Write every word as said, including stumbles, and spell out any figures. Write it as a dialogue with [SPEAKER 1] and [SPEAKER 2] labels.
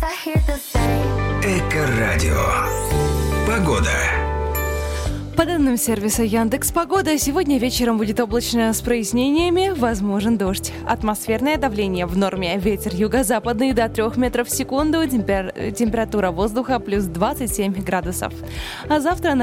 [SPEAKER 1] Эко-радио. Погода.
[SPEAKER 2] По данным сервиса Яндекс.Погода, сегодня вечером будет облачно с прояснениями, возможен дождь. Атмосферное давление в норме, ветер юго-западный до трех метров в секунду, темпер... температура воздуха плюс двадцать семь градусов. А завтра на